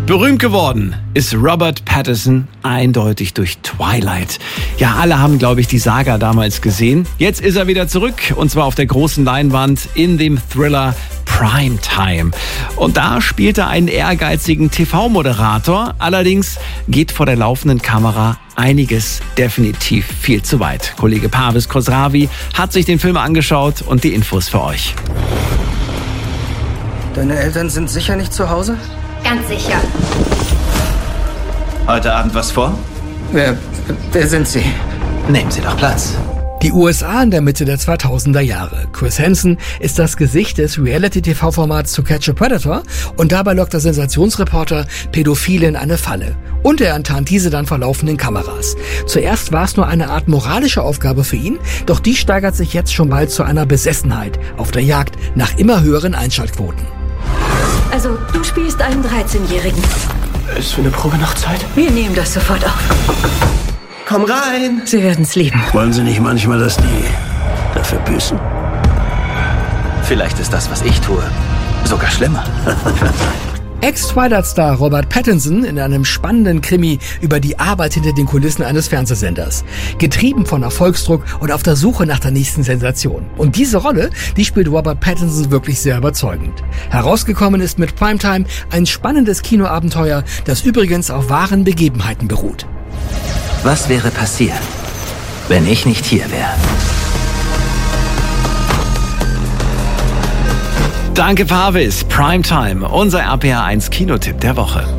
Berühmt geworden ist Robert Pattinson eindeutig durch Twilight. Ja, alle haben, glaube ich, die Saga damals gesehen. Jetzt ist er wieder zurück, und zwar auf der großen Leinwand in dem Thriller Primetime. Und da spielt er einen ehrgeizigen TV-Moderator. Allerdings geht vor der laufenden Kamera einiges definitiv viel zu weit. Kollege Parvis Khosravi hat sich den Film angeschaut und die Infos für euch. Deine Eltern sind sicher nicht zu Hause? Ganz sicher. Heute Abend was vor? Wer sind Sie? Nehmen Sie doch Platz. Die USA in der Mitte der 2000er Jahre. Chris Hansen ist das Gesicht des Reality-TV-Formats To Catch a Predator und dabei lockt der Sensationsreporter Pädophile in eine Falle. Und er enttarnt diese dann vor laufenden Kameras. Zuerst war es nur eine Art moralische Aufgabe für ihn, doch die steigert sich jetzt schon bald zu einer Besessenheit auf der Jagd nach immer höheren Einschaltquoten. Also, du spielst einen 13-Jährigen. Ist für eine Probe noch Zeit? Wir nehmen das sofort auf. Komm rein! Sie werden's lieben. Wollen Sie nicht manchmal, dass die dafür büßen? Vielleicht ist das, was ich tue, sogar schlimmer. Ex-Twilight-Star Robert Pattinson in einem spannenden Krimi über die Arbeit hinter den Kulissen eines Fernsehsenders. Getrieben von Erfolgsdruck und auf der Suche nach der nächsten Sensation. Und diese Rolle, die spielt Robert Pattinson wirklich sehr überzeugend. Herausgekommen ist mit Primetime ein spannendes Kinoabenteuer, das übrigens auf wahren Begebenheiten beruht. Was wäre passiert, wenn ich nicht hier wäre? Danke, Parvis. Primetime, unser RPA1 Kinotipp der Woche.